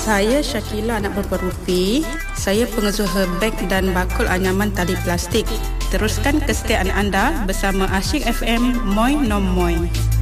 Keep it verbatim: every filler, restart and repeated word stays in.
Saya Syakila, anak berperupi. Saya pengusaha beg dan bakul anyaman tali plastik. Teruskan kesetiaan anda bersama Asyik F M Moi Nom Moi.